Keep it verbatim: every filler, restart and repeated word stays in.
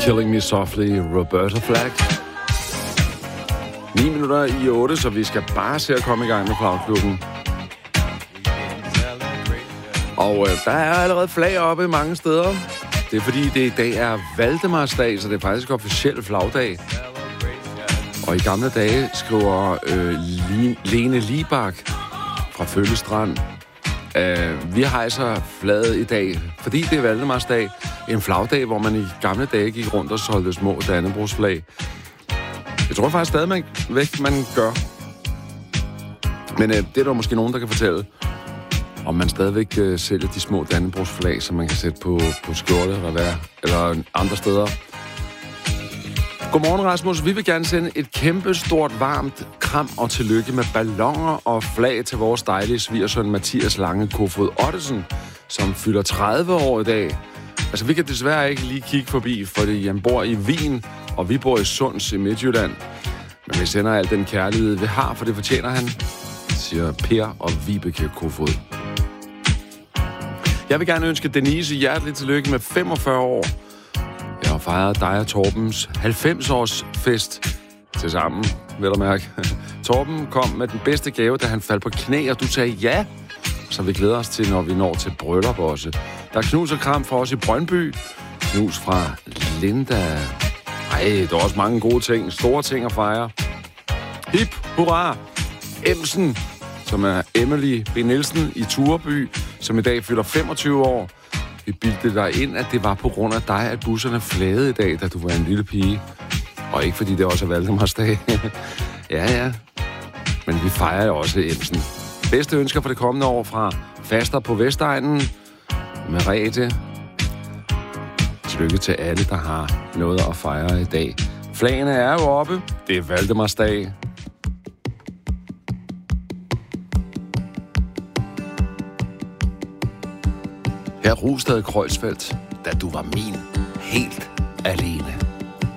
Killing Me Softly, Roberta Flack. ni minutter i otte, så vi skal bare se at komme i gang med Flagklubben. Og øh, der er allerede flag oppe mange steder. Det er fordi, det i dag er Valdemarsdag, så det er faktisk officiel flagdag. Og i gamle dage skriver øh, Lene Libak fra Føllestrand, øh, vi hejser flaget i dag, fordi det er Valdemarsdag. En flagdag, hvor man i gamle dage gik rundt og solgte små dannebrogsflag. Jeg tror faktisk stadig, man, væk, man gør. Men øh, det er der måske nogen, der kan fortælle, om man stadigvæk øh, sælger de små dannebrogsflag, som man kan sætte på, på skjorte eller, hvad, eller andre steder. Godmorgen, Rasmus. Vi vil gerne sende et kæmpe, stort, varmt kram og tillykke med balloner og flag til vores dejlige svigersøn Mathias Lange Kofod Ottesen, som fylder tredive år i dag. Altså, vi kan desværre ikke lige kigge forbi, fordi han bor i Wien, og vi bor i Sunds i Midtjylland. Men vi sender al den kærlighed, vi har, for det fortjener han, siger Per og Vibeke Kofod. Jeg vil gerne ønske Denise hjerteligt tillykke med femogfyrre år. Jeg har fejret dig og Torbens halvfems-års fest til sammen, vil du mærke. Torben kom med den bedste gave, da han faldt på knæ, og du sagde ja. Så vi glæder os til, når vi når til bryllup også. Der er knus og kram for os i Brøndby. Knus fra Linda. Ej, der er også mange gode ting, store ting at fejre. Hip, hurra! Emsen, som er Emily B. Nielsen i Tureby, som i dag fylder femogtyve år. Vi bildte dig ind, at det var på grund af dig, at busserne flagede i dag, da du var en lille pige. Og ikke fordi det også er Valdemarsdag. ja, ja. Men vi fejrer jo også Emsen. Bedste ønsker for det kommende år fra Faster på Vestegnen. Merete. Tillykke til alle, der har noget at fejre i dag. Flagene er jo oppe. Det er Valdemarsdag. Her Rustad Kreuzfeldt, da du var min helt alene.